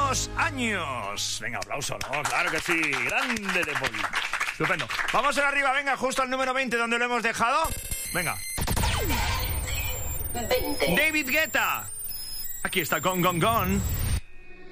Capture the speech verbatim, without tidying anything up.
dos años. Venga, aplauso, ¿no? Claro que sí. Grande de Poli. Estupendo. Vamos a arriba, venga, justo al número veinte, donde lo hemos dejado. Venga. veinte. David Guetta. Aquí está Gone, Gone, Gone.